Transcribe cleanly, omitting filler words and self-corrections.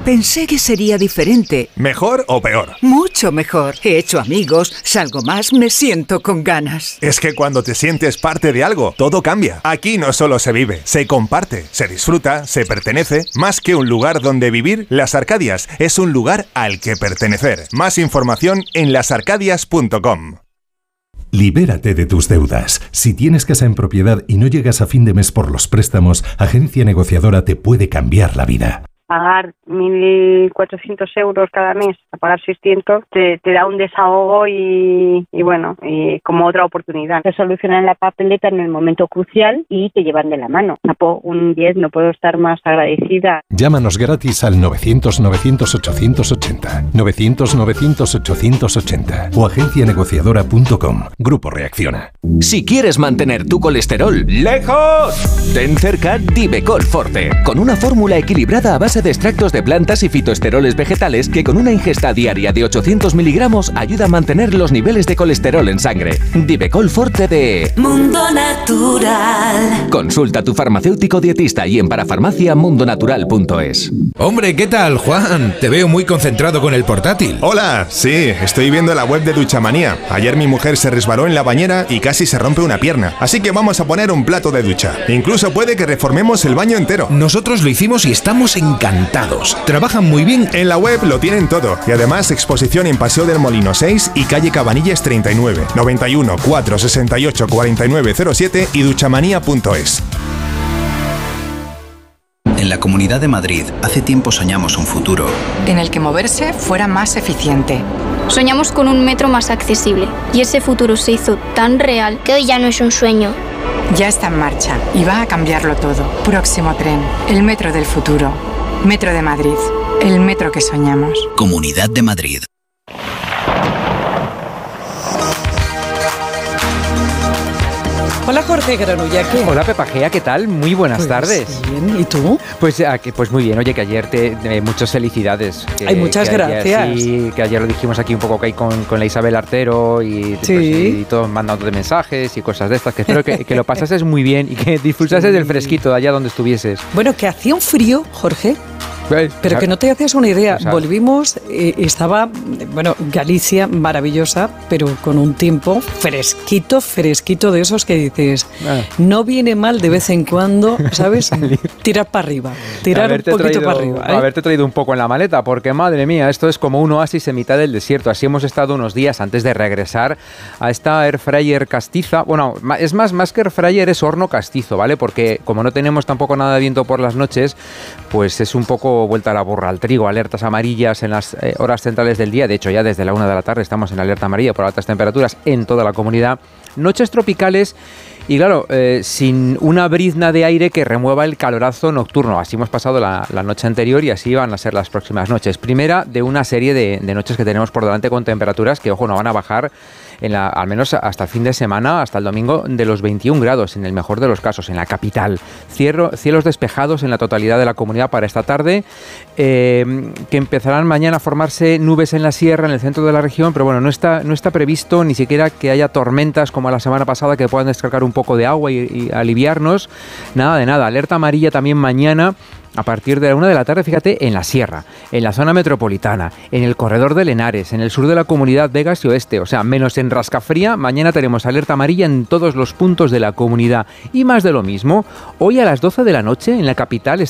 Pensé que sería diferente. ¿Mejor o peor? Mucho mejor. He hecho amigos, salgo más, me siento con ganas. Es que cuando te sientes parte de algo, todo cambia. Aquí no solo se vive, se comparte, se disfruta, se pertenece. Más que un lugar donde vivir, Las Arcadias es un lugar al que pertenecer. Más información en lasarcadias.com. Libérate de tus deudas. Si tienes casa en propiedad y no llegas a fin de mes por los préstamos, Agencia Negociadora te puede cambiar la vida. Pagar 1.400 euros cada mes, a pagar 600, te da un desahogo y bueno, y como otra oportunidad. Te solucionan la papeleta en el momento crucial y te llevan de la mano. Un 10, no puedo estar más agradecida. Llámanos gratis al 900-900-880, 900-900-880 o agencianegociadora.com. Grupo Reacciona. Si quieres mantener tu colesterol lejos, ten cerca Divecol Forte, con una fórmula equilibrada a base de extractos de plantas y fitoesteroles vegetales que con una ingesta diaria de 800 miligramos ayuda a mantener los niveles de colesterol en sangre. Divecol Forte de Mundo Natural. Consulta a tu farmacéutico dietista y en parafarmaciamundonatural.es. Hombre, ¿qué tal, Juan? Te veo muy concentrado con el portátil. Hola, sí, estoy viendo la web de Duchamanía. Ayer mi mujer se resbaló en la bañera y casi se rompe una pierna. Así que vamos a poner un plato de ducha. Incluso puede que reformemos el baño entero. Nosotros lo hicimos y estamos encantados. Trabajan muy bien. En la web lo tienen todo. Y además exposición en Paseo del Molino 6 y calle Cabanillas 39, 91 468 4907 y duchamanía.es. En la Comunidad de Madrid, hace tiempo soñamos un futuro en el que moverse fuera más eficiente. Soñamos con un metro más accesible y ese futuro se hizo tan real que hoy ya no es un sueño. Ya está en marcha y va a cambiarlo todo. Próximo tren, el metro del futuro. Metro de Madrid, el metro que soñamos. Comunidad de Madrid. Hola Jorge Granulla, ¿qué? Hola Pepa Gea, ¿qué tal? Muy buenas tardes. Bien, ¿y tú? Pues muy bien, oye, que ayer muchas felicidades. Ay, muchas gracias. Sí, que ayer lo dijimos aquí un poco que hay con la Isabel Artero y, sí. Pues, y todos mandándote mensajes y cosas de estas, que espero que lo pasases muy bien y que disfrutases del fresquito de allá donde estuvieses. Bueno, que hacía un frío, Jorge. Pero que no te haces una idea, volvimos, estaba, Galicia maravillosa, pero con un tiempo fresquito de esos que dices, no viene mal de vez en cuando, ¿sabes? Tirar para arriba, tirar un poquito para arriba. Haberte traído un poco en la maleta, porque madre mía, esto es como un oasis en mitad del desierto. Así hemos estado unos días antes de regresar a esta air fryer castiza. Bueno, es más que air fryer, es horno castizo, ¿vale? Porque como no tenemos tampoco nada de viento por las noches, pues es un poco vuelta a la burra al trigo, alertas amarillas en las horas centrales del día. De hecho, ya desde la 1 de la tarde estamos en alerta amarilla por altas temperaturas en toda la comunidad. Noches tropicales y claro, sin una brizna de aire que remueva el calorazo nocturno. Así hemos pasado la noche anterior y así van a ser las próximas noches. Primera de una serie de noches que tenemos por delante con temperaturas que, ojo, no van a bajar al menos hasta el fin de semana, hasta el domingo, de los 21 grados, en el mejor de los casos, en la capital. Cielos despejados en la totalidad de la comunidad para esta tarde, que empezarán mañana a formarse nubes en la sierra, en el centro de la región, pero bueno, no está previsto ni siquiera que haya tormentas como la semana pasada que puedan descargar un poco de agua y aliviarnos. Nada de nada. Alerta amarilla también mañana a partir de la 1 de la tarde, fíjate, en la sierra, en la zona metropolitana, en el corredor de Henares, en el sur de la comunidad, Vegas y Oeste, o sea, menos en Rascafría. Mañana tenemos alerta amarilla en todos los puntos de la comunidad y más de lo mismo. Hoy a las 12 de la noche en la capital